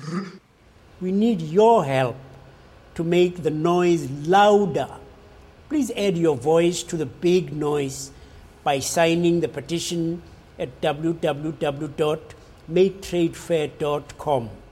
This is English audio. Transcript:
We need your help to make the noise louder. Please add your voice to the big noise by signing the petition at www.maketradeffair.com.